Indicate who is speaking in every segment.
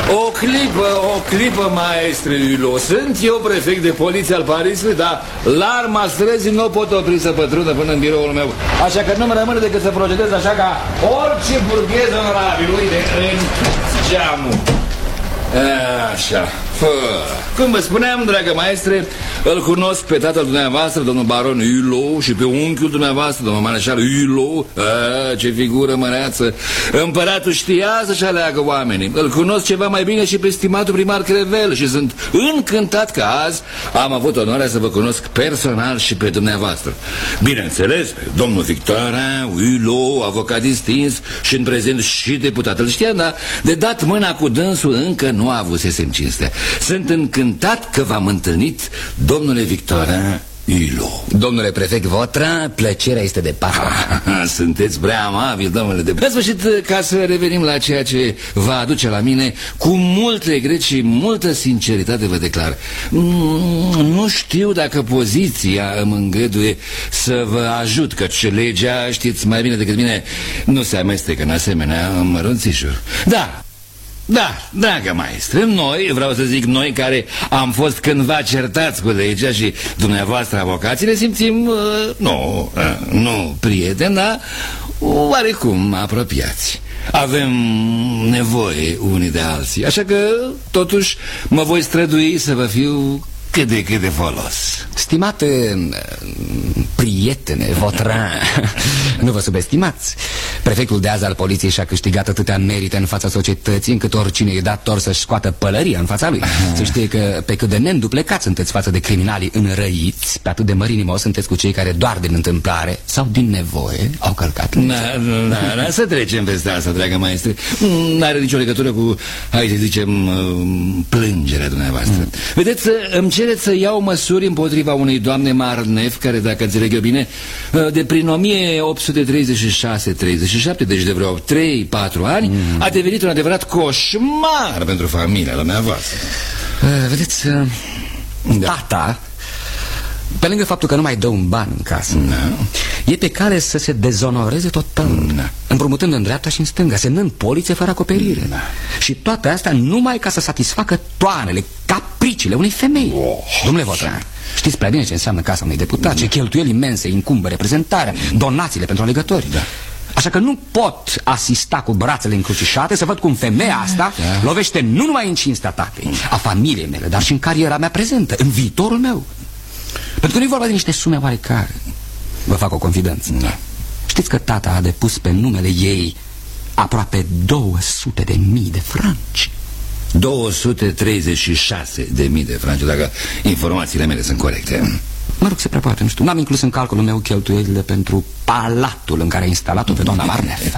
Speaker 1: O clipă, maestre Hulot. Sunt eu prefect de poliție al Parisului, dar larma străzii nu o pot opri să pătrundă până în biroul meu. Așa că nu-mi rămâne decât să procedez așa ca orice burghez onorabil. Uite, închis geamul. Așa. Cum vă spuneam, dragă maestre, îl cunosc pe tatăl dumneavoastră, domnul baron Hulot, și pe unchiul dumneavoastră, domnul mareșal Hulot. Ce figură măreață. Împăratul știa să-și aleagă oamenii. Îl cunosc ceva mai bine și pe stimatul primar Crevel și sunt încântat că azi am avut onoarea să vă cunosc personal și pe dumneavoastră. Bineînțeles, pe domnul Victorin Hulot, avocat distins și în prezent și deputat. Îl știam, dar de dat mâna cu dânsul încă nu avusesem cinstea. Sunt încântat că v-am întâlnit, domnule Victorin Hulot.
Speaker 2: Domnule prefect Vautrin, plăcerea este de partea.
Speaker 1: Sunteți prea amabil, domnule de... În sfârșit, ca să revenim la ceea ce vă aduce la mine, cu mult regret și multă sinceritate vă declar, nu știu dacă poziția îmi îngăduie să vă ajut, căci legea, știți mai bine decât mine, nu se amestecă în asemenea mărunțișuri. Da, dragă maestre, noi, vreau să zic noi care am fost cândva certați cu legea și dumneavoastră avocații, ne simțim, nu prieteni, dar oarecum apropiați. Avem nevoie unii de alții, așa că totuși mă voi strădui să vă fiu cât de folos.
Speaker 2: Stimate prietene Vautrin, nu vă subestimați. Prefectul de azi al poliției și-a câștigat atâtea merite în fața societății, încât oricine e dator să-și scoată pălăria în fața lui. Să știe că pe cât de neînduplecați sunteți față de criminalii înrăiți, pe atât de mărinimos sunteți cu cei care doar din întâmplare sau din nevoie au călcat.
Speaker 1: Să trecem peste asta, dragă maestre. N-are nicio legătură cu, hai să zicem, plângerea dumneavoastră. Vedeți, îmi cereți să iau măsuri împotriva unei doamne Marnef, care, dacă înțeleg eu bine, de prin 1836-37, deci de vreo 3-4 ani, a devenit un adevărat coșmar pentru familia dumneavoastră.
Speaker 2: Vedeți, tata, pe lângă faptul că nu mai dă un ban în casă, e pe care să se dezonoreze total, împrumutând în dreapta și în stânga, semnând polițe fără acoperire. Și toate astea numai ca să satisfacă toanele, capriciile unei femei. Domnule Vautrin, știți prea bine ce înseamnă casa unui deputat, ce cheltuieli imense incumbă reprezentarea, donațiile pentru alegători. Așa că nu pot asista cu brațele încrucișate să văd cum femeia asta lovește nu numai în cinstea tatei, a familiei mele, dar și în cariera mea prezentă, în viitorul meu. Pentru că nu e vorba de niște sume oarecare. Vă fac o confidență. Știți că tata a depus pe numele ei aproape 200.000 de franci.
Speaker 1: 236.000 de franci, dacă informațiile mele sunt corecte.
Speaker 2: Mă rog, se prea poate, nu știu. N-am inclus în calculul meu cheltuielile pentru palatul în care a instalat-o pe doamna Marnef.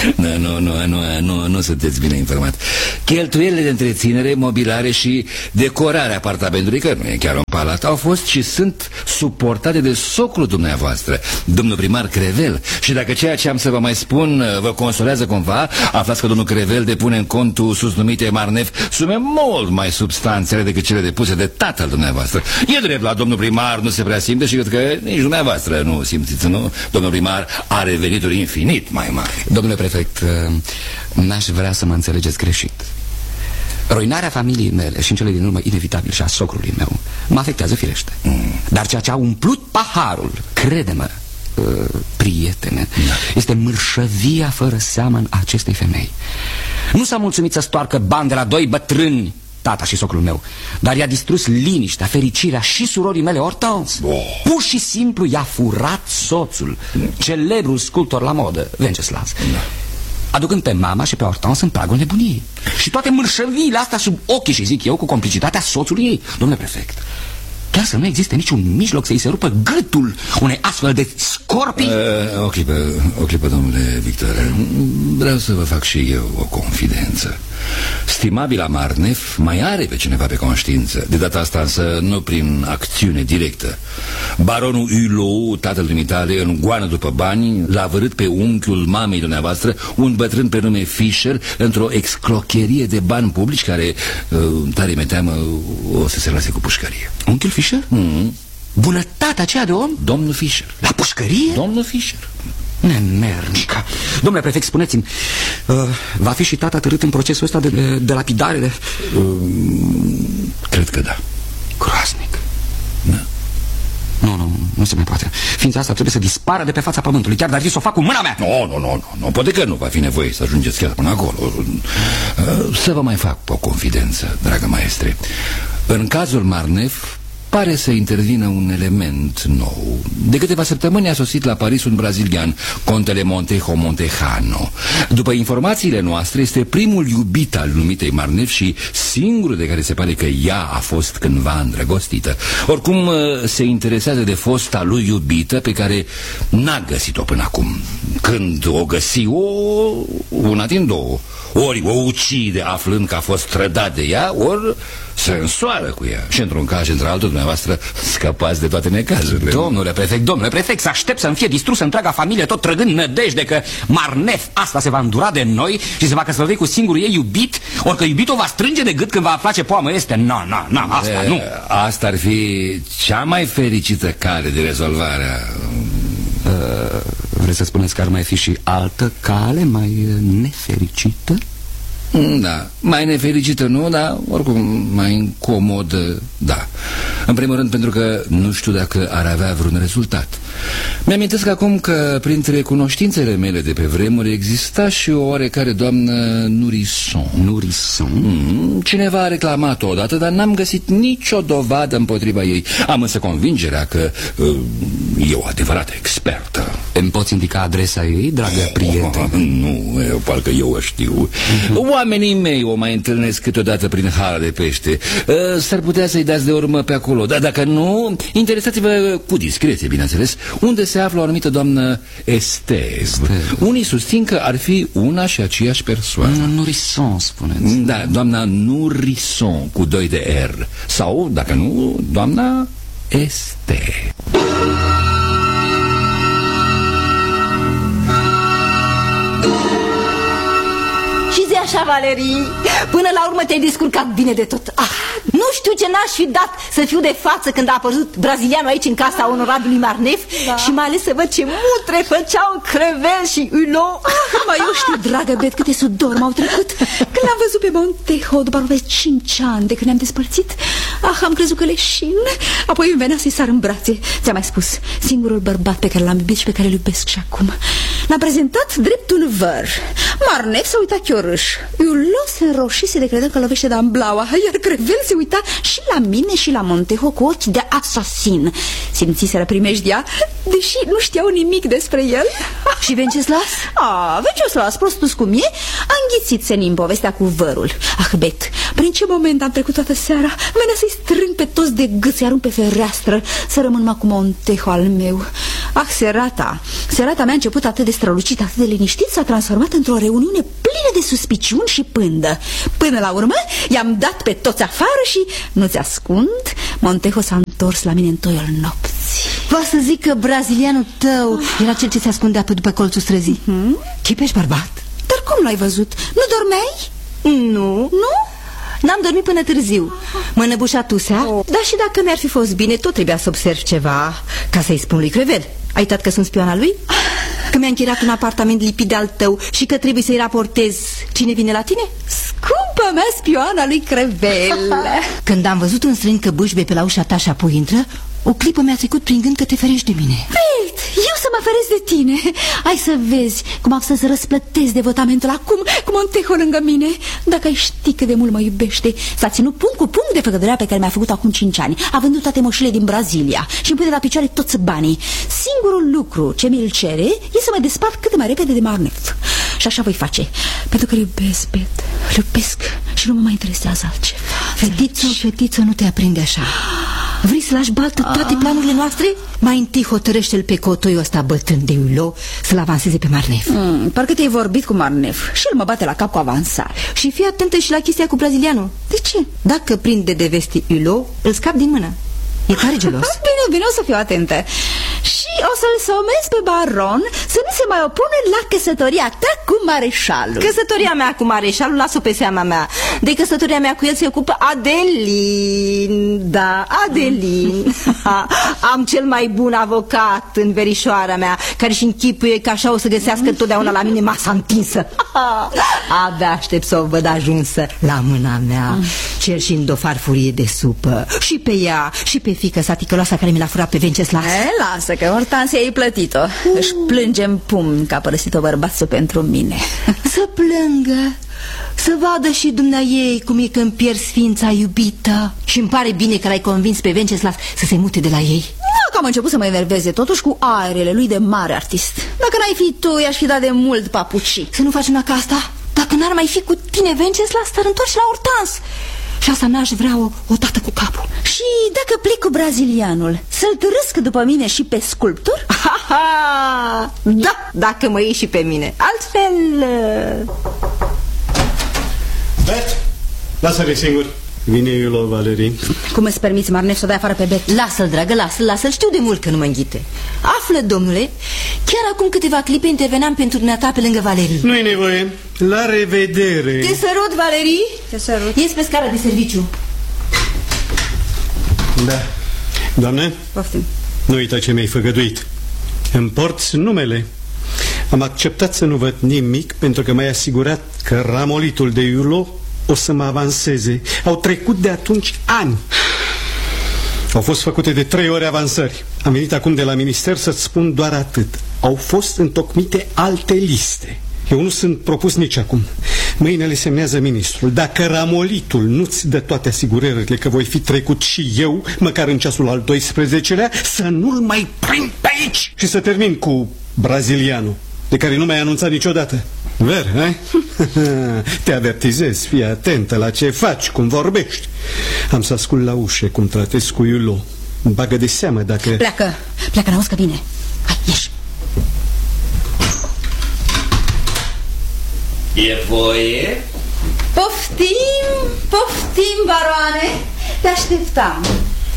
Speaker 1: Nu sunteți bine informat. Cheltuielile de întreținere, mobilare și decorare apartamentului, că nu e chiar un palat, au fost și sunt suportate de socrul dumneavoastră, domnul primar Crevel. Și dacă ceea ce am să vă mai spun vă consolează cumva, aflați că domnul Crevel depune în contul susnumite Marnef sume mult mai substanțiale decât cele depuse de tatăl dumneavoastră. E drept, la domnul primar nu se prea simte și cred că nici dumneavoastră nu simțiți, nu? Domnul primar are venituri infinit mai mari.
Speaker 2: Domnule prefect, n-aș vrea să mă înțelegeți greșit. Ruinarea familiei mele și în cele din urmă inevitabil și a socrului meu mă afectează firește. Dar ceea ce a umplut paharul, crede-mă, prietene, este mârșăvia fără seamăn a acestei femei. Nu s-a mulțumit să stoarcă bani de la doi bătrâni, tata și socrul meu, dar i-a distrus liniștea, fericirea și surorii mele Hortense. Pur și simplu i-a furat soțul, celebrul sculptor la modă, Venceslas, aducând pe mama și pe Hortense în pragul nebuniei. Și toate mărșăviile astea sub ochii, și zic eu, cu complicitatea soțului ei. Domnule prefect, chiar să nu existe niciun mijloc să-i se rupă gâtul unei astfel de scorpii?
Speaker 1: O clipă, domnule Victor. Vreau să vă fac și eu o confidență. Stimabila Marnef mai are pe cineva pe conștiință. De data asta însă nu prin acțiune directă. Baronul Hulot, tatăl dumitale, în goană după bani, l-a vărât pe unchiul mamei dumneavoastră, un bătrân pe nume Fischer, într-o exclocherie de bani publici care, tare mi-e teamă, o să se lase cu pușcărie.
Speaker 2: Unchiul Fischer? Bunătatea aceea de om?
Speaker 1: Domnul Fischer.
Speaker 2: La pușcărie?
Speaker 1: Domnul Fischer.
Speaker 2: Nemernica. Domnule prefect, spuneți-mi, va fi și tata târât în procesul ăsta de lapidare?
Speaker 1: Cred că da.
Speaker 2: Groaznic.
Speaker 1: Da.
Speaker 2: Nu se mai poate. Ființa asta trebuie să dispară de pe fața pământului, chiar dacă să o fac cu mâna mea.
Speaker 1: Nu, poate că nu va fi nevoie să ajungeți chiar până acolo. Să vă mai fac o confidență, dragă maestre. În cazul Marnef pare să intervină un element nou. De câteva săptămâni a sosit la Paris un brazilian, contele Montejo Montejano. După informațiile noastre, este primul iubit al numitei Marnef și singurul de care se pare că ea a fost cândva îndrăgostită. Oricum, se interesează de fosta lui iubită, pe care n-a găsit-o până acum. Când o găsi, una din două. Ori o ucide aflând că a fost trădat de ea, ori se însoară cu ea. Și într-un caz și într-altul, dumneavoastră scăpați de toate necazurile.
Speaker 2: Domnule prefect, să aștept să-mi fie distrusă întreaga familie, tot trăgând nădejde că Marnef asta se va îndura de noi și se va căsători cu singurul ei iubit, ori că iubitul va strânge de gât când va afla ce poamă este. Asta nu.
Speaker 1: Asta ar fi cea mai fericită cale de rezolvare.
Speaker 2: Vreți să spuneți că ar mai fi și altă cale mai nefericită?
Speaker 1: Da, mai nefericită nu, dar oricum mai incomodă, da. În primul rând pentru că nu știu dacă ar avea vreun rezultat. Mi-amintesc acum că printre cunoștințele mele de pe vremuri exista și o oarecare doamnă Nourrisson. Cineva a reclamat-o odată, dar n-am găsit nicio dovadă împotriva ei. Am însă convingerea că e o adevărată expertă.
Speaker 2: Îmi poți indica adresa ei, dragă prieten?
Speaker 1: Nu, parcă eu o știu. Oamenii mei o mai întâlnesc câteodată prin hala de pește. S-ar putea să-i dați de urmă pe acolo. Dar dacă nu, interesați-vă cu discreție, bineînțeles, unde se află o anumită doamnă Esteve. Unii susțin că ar fi una și aceeași persoană.
Speaker 2: Nourrisson, spuneți.
Speaker 1: Da, doamna Nourrisson cu 2 de R. Sau, dacă nu, doamna Esteve.
Speaker 3: Așa, Valerii, până la urmă te-ai descurcat bine de tot. Nu știu ce n-aș fi dat să fiu de față când a apărut brazilianul aici în casa onorabilului Marnef, și mai ales să văd ce mutre făceau Crevel și Hulot.
Speaker 4: Mai eu știu, dragă Bet, câte sudori m-au trecut când l-am văzut pe Montejo după aproape 5 ani de când ne-am despărțit. Am crezut că leșin. Apoi îmi venea să-i sar în brațe. Ți-am mai spus, singurul bărbat pe care l-am iubit și pe care îl iubesc și acum. L-am prezentat drept un văr. Marnef s-a uitat chiorâș. Hulot se înroșise de credea că lovește de amblaua, iar Crevel se uita și la mine și la Montejo cu ochi de asasin. Simțiseră primejdia, deși nu știau nimic despre el.
Speaker 3: Și Venceslas?
Speaker 4: Venceslas, prostus cum e, a înghițit senin povestea cu vărul. Bet, prin ce moment am trecut toată seara? Venea să-i strâng pe toți de gât, să-i arunc pe fereastră, să rămân numai cu Montejo al meu. Serata mea a început atât de strălucit, atât de liniștit, s-a transformat într-o reuniune plină de suspiciuni și pândă. Până la urmă i-am dat pe toți afară și, nu-ți ascund, Montejo s-a întors la mine în toiul nopții.
Speaker 3: Vreau să zic că brazilianul tău era cel ce se ascundea pe după colțul străzii. Chipești bărbat.
Speaker 4: Dar cum l-ai văzut? Nu dormeai?
Speaker 3: Nu. N-am dormit până târziu. Mă năbușa tusea. Dar și dacă mi-ar fi fost bine, tot trebuia să observ ceva ca să-i spun lui Crevel. Ai uitat că sunt spiona lui? Că mi-a închiriat un apartament lipit de al tău și că trebuie să-i raportez cine vine la tine?
Speaker 4: Scumpa mea spioana lui Crevel.
Speaker 3: Când am văzut un străin că bâșbe pe la ușa ta și apoi intră, o clipă mi-a trecut prin gând că te ferești de mine.
Speaker 4: Bet, eu să mă feresc de tine? Ai să vezi cum am să-ți răsplătesc devotamentul acum, cu Montejo lângă mine. Dacă ai ști cât de mult mă iubește. S-a ținut punct cu punct de făgădurea pe care mi-a făcut acum 5 ani. A vândut toate moșile din Brazilia și îmi pune la picioare toți banii. Singurul lucru ce mi-l cere e să mă despart cât mai repede de Marnef. Și așa voi face, pentru că îl iubesc, Bet. Îl iubesc și nu mă mai interesează altceva.
Speaker 3: Fetiță, nu te aprinde așa. Vrei să lași baltă toate planurile noastre? Mai întâi hotărăște-l pe cotoiul ăsta bătrân de Hulot să-l avanseze pe Marnef.
Speaker 4: Parcă te-ai vorbit cu Marnef și el mă bate la cap cu avansare.
Speaker 3: Și fii atentă și la chestia cu brazilianul.
Speaker 4: De ce?
Speaker 3: Dacă prinde de vesti Hulot, îl scap din mână. E tare gelos.
Speaker 4: Bine, o să fiu atentă. Și o să-l somez pe baron să nu se mai opune la căsătoria ta cu mareșalul.
Speaker 3: Căsătoria mea cu mareșalul las-o pe seama mea. De căsătoria mea cu el se ocupă Adelin. Da, Adelin. Am cel mai bun avocat în verișoara mea, care și închipuie că așa o să găsească totdeauna la mine masa întinsă. Abia aștept să o văd ajunsă la mâna mea, cerșind o farfurie de supă. Și pe ea, și pe fiică sa ticăloasa care mi l-a furat pe Venceslas.
Speaker 4: Lasă că Hortensia ei plătit-o. Își plânge în pumn că a părăsit-o bărbatul pentru mine.
Speaker 3: Să plângă, să vadă și dumneaei cum e când pierzi ființa iubită. Și îmi pare bine că l-ai convins pe Venceslas să se mute de la ei.
Speaker 4: Că am început să mă enerveze totuși cu aerele lui de mare artist. Dacă n-ai fi tu, i-aș fi dat de mult papucii.
Speaker 3: Să nu faci una ca asta? Dacă n-ar mai fi cu tine Venceslas, s-ar întoarce la Hortense. Și asta n-aș vrea o dată cu capul.
Speaker 4: Și dacă plec cu brazilianul, să-l târăsc după mine și pe sculptor?
Speaker 3: Da, dacă mă iei și pe mine. Altfel...
Speaker 5: Bet, lasă-le singur. Vine Iulo, Valerii.
Speaker 4: Cum îți permiți, Marnef, să dai afară pe Bet?
Speaker 3: Lasă-l, dragă, lasă-l, știu de mult că nu mă înghite. Află, domnule, chiar acum câteva clipe interveneam pentru dumneata pe lângă Valerii.
Speaker 5: Nu-i nevoie, la revedere.
Speaker 3: Te sărut, Valerii.
Speaker 4: Te sărut.
Speaker 3: Ies pe scara de serviciu.
Speaker 5: Da. Doamne,
Speaker 4: poftim.
Speaker 5: nu uita ce mi-ai făgăduit. Îmi porți numele. Am acceptat să nu văd nimic pentru că m-ai asigurat că ramolitul de Iulo o să mă avanseze. Au trecut de atunci ani. Au fost făcute de 3 ori avansări. Am venit acum de la minister să-ți spun doar atât. Au fost întocmite alte liste. Eu nu sunt propus nici acum. Mâine le semnează ministrul. Dacă ramolitul nu-ți dă toate asigurările că voi fi trecut și eu, măcar în ceasul al 12-lea, să nu-l mai prind pe aici. Și să termin cu brazilianul, de care nu mi-ai anunțat niciodată. Ver, hai? Te avertizez, fii atentă la ce faci, cum vorbești. Am să ascult la ușă cum tratezi cu Iulo. Îmi bagă de seamă dacă...
Speaker 4: Pleacă, n-auzi că vine. Hai, ieși.
Speaker 1: E voie?
Speaker 4: Poftim, baroane. Te așteptam.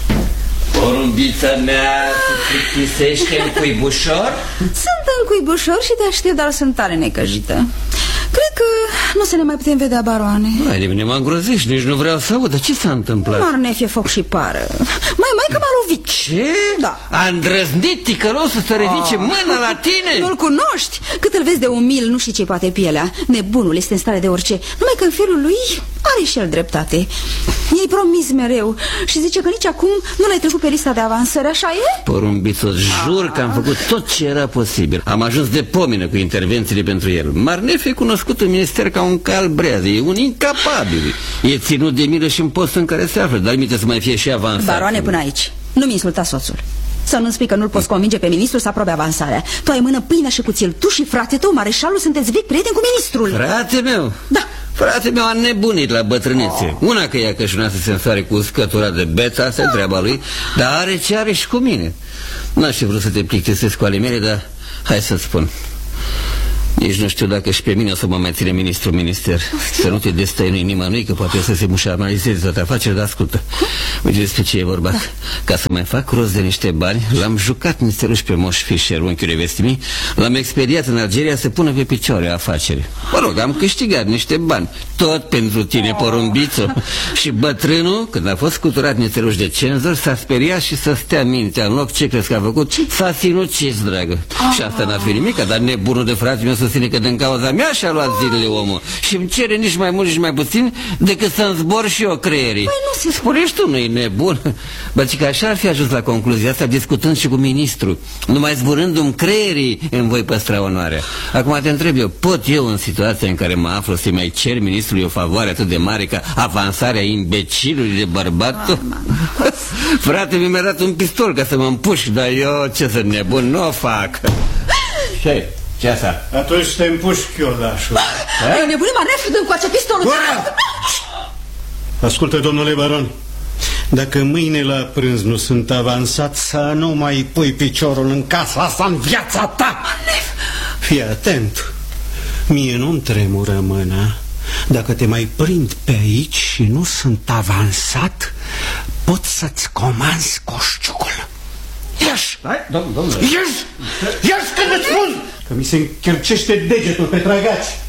Speaker 1: Porumbița mea se plictisește în cuibușor?
Speaker 4: Sunt în cuibușor și te aștept, dar sunt tare necăjită. Cred că nu se ne mai putem vedea, baroane.
Speaker 2: Hai de mine, mă îngrozești, nici nu vreau să aud. Dar ce s-a întâmplat?
Speaker 4: Marnef, e foc și pară. Mai că m-a lovit.
Speaker 2: Ce?
Speaker 4: Da.
Speaker 2: A îndrăznit ticălosul să ridice mâna la tine?
Speaker 4: Nu-l cunoști? Cât îl vezi de umil, nu știi ce poate pielea. Nebunul este în stare de orice. Numai că în felul lui are și el dreptate. I-ai promis mereu și zice că nici acum nu l-ai trecut pe lista de avansări, așa e?
Speaker 2: Porumbițo, jur că am făcut tot ce era posibil. Am ajuns de pomină cu intervențiile pentru el. Marnef e cunoscut în minister ca un cal breaz. E un incapabil. E ținut de milă și în postul în care se află. Dar minte să mai fie și avansat.
Speaker 4: Baroane, până aici. Nu-mi insulta soțul. Să nu-mi spui că nu-l poți convinge pe ministru să aprobe avansarea. Tu ai mână pâine și cuțil. Tu și frate tău, mareșalul, sunteți vechi prieteni cu ministrul.
Speaker 2: Frate meu?
Speaker 4: Da.
Speaker 2: Frate meu a nebunit la bătrânețe. Una că ea cășuna să se însoare cu scătura de beță, asta e treaba lui. Dar are ce are și cu mine. N-aș fi vrut să te plictisesc cu ale mele, dar hai să-ți spun. Nici nu știu dacă și pe mine o să mă mai ține ministrul minister. Să nu te destăinui nimănui, că poate o să se mușamalizeze toate afacerea, dar ascultă. Uite despre ce e vorba. Ca să mai fac rost de niște bani, l-am jucat ministerul și pe Moș Fischer, unchiul revestimii, l-am expediat în Algeria să pună pe picioare afaceri. Mă rog, am câștigat niște bani. Tot pentru tine, porumbițo. Și bătrânul, când a fost scuturat nițeluș de cenzor, s-a speriat și să stea mintea în loc. Ce crezi că a făcut? S-a sinucis, dragă. Și asta n-a fi nimic, dar nebunul de frate meu susține că din cauza mea și-a luat zilele omul. Și îmi cere nici mai mult, nici mai puțin decât să-mi zbor și eu creierii.
Speaker 4: Păi nu se
Speaker 2: spune și tu, nu-i nebun? Băci că așa ar fi ajuns la concluzia asta, discutând și cu ministru. Numai zburându-mi creierii îmi voi păstra onoarea. Acum te întreb eu, pot eu în situația în care mă aflu să-i mai cer ministrului o favoare atât de mare ca avansarea imbecilului de bărbat? Frate, mi-a dat un pistol ca să mă împușc, dar eu ce să nebun, nu o fac. Ce? Ce asta?
Speaker 5: Atunci te împușc chiolașul.
Speaker 4: E nebunit, Marnef, dă-mi coace pistolul.
Speaker 5: Ascultă, domnule baron, dacă mâine la prânz nu sunt avansat, să nu mai pui piciorul în casa asta în viața ta.
Speaker 4: Marnef!
Speaker 5: Fii atent. Mie nu-mi tremură mâna. Dacă te mai prind pe aici și nu sunt avansat, pot să-ți comanzi coșciucul. Ieși!
Speaker 2: Domnule!
Speaker 5: Ieși! Ieși când îți spun! Că mi se închercește degetul pe tragaci.